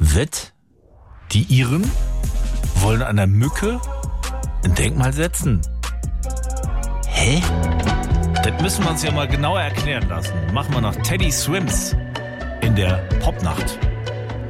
Wett? Die Iren wollen einer Mücke ein Denkmal setzen. Hä? Das müssen wir uns ja mal genauer erklären lassen. Machen wir noch Teddy Swims in der Popnacht.